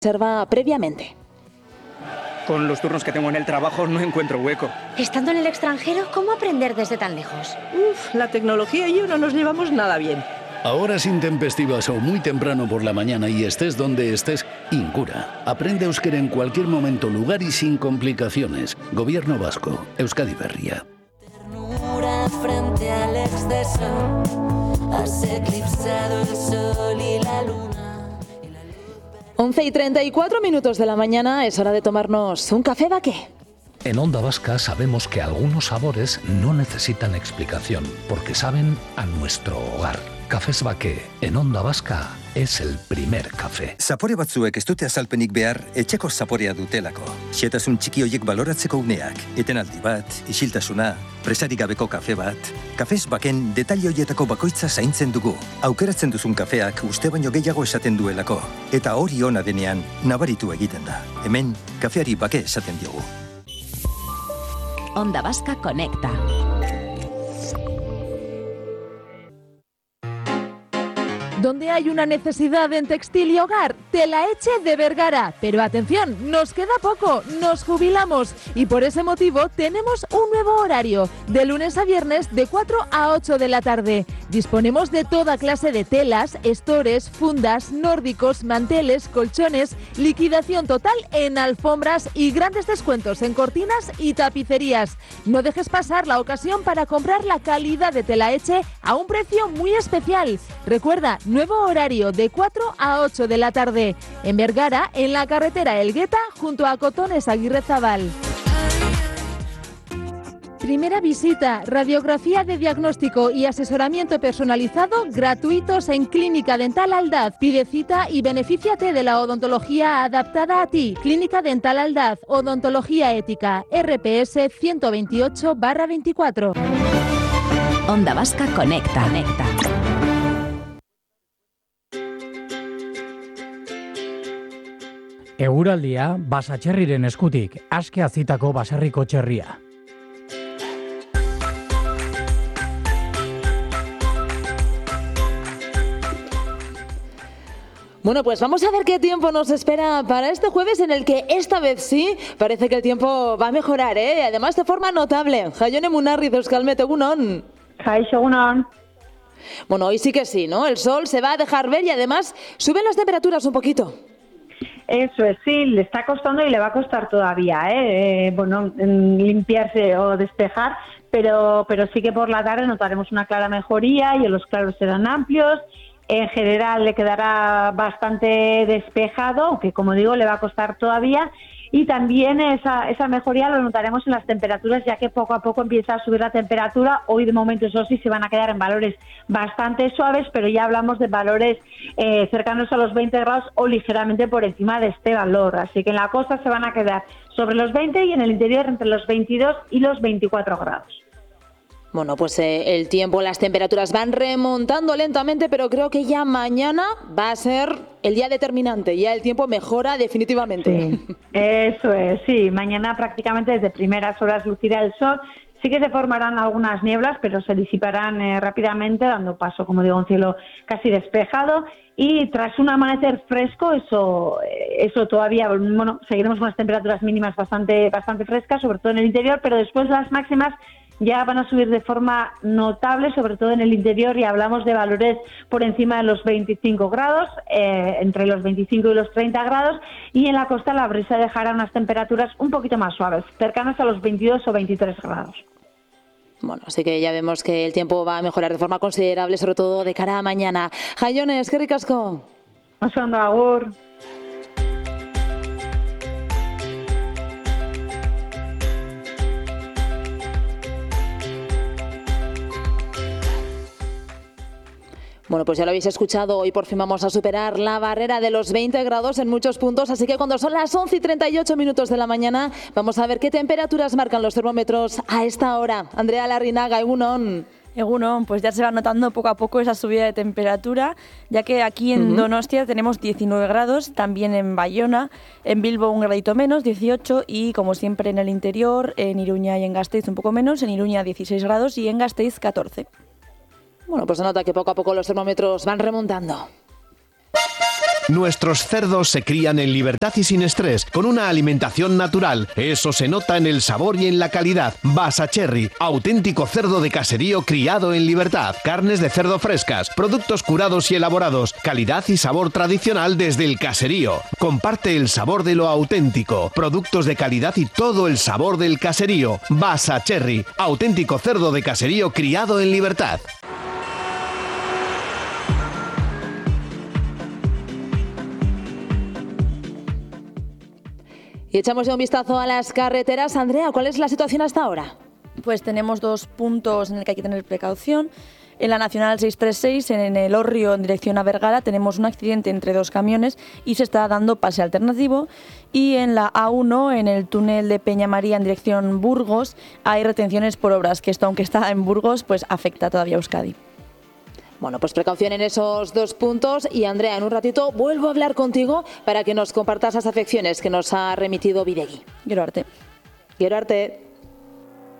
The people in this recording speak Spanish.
reserva previamente. Con los turnos que tengo en el trabajo no encuentro hueco. Estando en el extranjero, ¿cómo aprender desde tan lejos? La tecnología y yo no nos llevamos nada bien. A horas intempestivas o muy temprano por la mañana y estés donde estés, Incura. Aprende euskera en cualquier momento, lugar y sin complicaciones. Gobierno vasco, Euskadi Berria. Ternura frente al exceso, has eclipsado el sol y la luna. 11:34 de la mañana, es hora de tomarnos un café baqué. En Onda Vasca sabemos que algunos sabores no necesitan explicación, porque saben a nuestro hogar. Cafés Baqué, en Onda Vasca, es el primer café. Zapore batzuek ez dute azalpenik behar, etxeko zaporea dutelako. Xehetasun txiki hoiek baloratzeko uneak, etenaldi bat, isiltasuna, presarik gabeko kafe bat. Cafés Baken detalle hoietako bakoitza zaintzen dugu. Aukeratzen duzun kafeak uste baino gehiago esaten duelako. Eta hori ona denean, nabaritu egiten da. Hemen, kafeari bake esaten diogu. Onda Vasca Conecta. Donde hay una necesidad en textil y hogar, Telaetxe de Vergara. Pero atención, nos queda poco, nos jubilamos y por ese motivo tenemos un nuevo horario, de lunes a viernes de 4 a 8 de la tarde. Disponemos de toda clase de telas, estores, fundas, nórdicos, manteles, colchones, liquidación total en alfombras y grandes descuentos en cortinas y tapicerías. No dejes pasar la ocasión para comprar la calidad de Telaetxe a un precio muy especial. Recuerda, nuevo horario de 4 a 8 de la tarde. En Vergara, en la carretera Elgueta, junto a Cotones Aguirrezabal. Primera visita, radiografía de diagnóstico y asesoramiento personalizado gratuitos en Clínica Dental Aldaz. Pide cita y benefíciate de la odontología adaptada a ti. Clínica Dental Aldaz, odontología ética, RPS 128/24. Onda Vasca Conecta. Eguraldia basatxerriren eskutik, aske azitako baserriko txerria. Bueno, pues vamos a ver qué tiempo nos espera para este jueves, en el que esta vez sí parece que el tiempo va a mejorar, ¿eh? Además de forma notable. Jaione Munarri de Euskalmet, egunon. Kaixo, egunon. Bueno, hoy sí que sí, ¿no? El sol se va a dejar ver y además suben las temperaturas un poquito. Eso es, sí, le está costando y le va a costar todavía, limpiarse o despejar, pero sí que por la tarde notaremos una clara mejoría y los claros serán amplios. En general le quedará bastante despejado, aunque como digo le va a costar todavía. Y también esa mejoría lo notaremos en las temperaturas, ya que poco a poco empieza a subir la temperatura. Hoy de momento eso sí se van a quedar en valores bastante suaves, pero ya hablamos de valores cercanos a los 20 grados o ligeramente por encima de este valor. Así que en la costa se van a quedar sobre los 20 y en el interior entre los 22 y los 24 grados. Bueno, pues el tiempo, las temperaturas van remontando lentamente, pero creo que ya mañana va a ser el día determinante. Ya el tiempo mejora definitivamente. Sí, eso es, sí. Mañana prácticamente desde primeras horas lucirá el sol. Sí que se formarán algunas nieblas, pero se disiparán rápidamente, dando paso, como digo, a un cielo casi despejado. Y tras un amanecer fresco, eso todavía, bueno, seguiremos con las temperaturas mínimas bastante frescas, sobre todo en el interior, pero después las máximas ya van a subir de forma notable, sobre todo en el interior, y hablamos de valores por encima de los 25 grados, entre los 25 y los 30 grados, y en la costa la brisa dejará unas temperaturas un poquito más suaves, cercanas a los 22 o 23 grados. Bueno, así que ya vemos que el tiempo va a mejorar de forma considerable, sobre todo de cara a mañana. Jaione, eskerrik asko. Oso ondo, agur. Bueno, pues ya lo habéis escuchado, hoy por fin vamos a superar la barrera de los 20 grados en muchos puntos, así que cuando son las 11:38 de la mañana vamos a ver qué temperaturas marcan los termómetros a esta hora. Andrea Larrinaga, egunon. Egunon, pues ya se va notando poco a poco esa subida de temperatura, ya que aquí en Donostia tenemos 19 grados, también en Bayona, en Bilbo un gradito menos, 18, y como siempre en el interior, en Iruña y en Gasteiz un poco menos, en Iruña 16 grados y en Gasteiz 14. Bueno, pues se nota que poco a poco los termómetros van remontando. Nuestros cerdos se crían en libertad y sin estrés, con una alimentación natural. Eso se nota en el sabor y en la calidad. Basacherry, auténtico cerdo de caserío criado en libertad. Carnes de cerdo frescas, productos curados y elaborados, calidad y sabor tradicional desde el caserío. Comparte el sabor de lo auténtico, productos de calidad y todo el sabor del caserío. Basacherry, auténtico cerdo de caserío criado en libertad. Y echamos ya un vistazo a las carreteras. Andrea, ¿cuál es la situación hasta ahora? Pues tenemos 2 puntos en el que hay que tener precaución. En la Nacional 636, en el Hórrio, en dirección a Vergara, tenemos un accidente entre 2 camiones y se está dando pase alternativo. Y en la A1, en el túnel de Peña María, en dirección Burgos, hay retenciones por obras, que esto, aunque está en Burgos, pues afecta todavía a Euskadi. Bueno, pues precaución en esos 2 puntos. Y Andrea, en un ratito vuelvo a hablar contigo para que nos compartas las afecciones que nos ha remitido Bidegui. Quiero arte.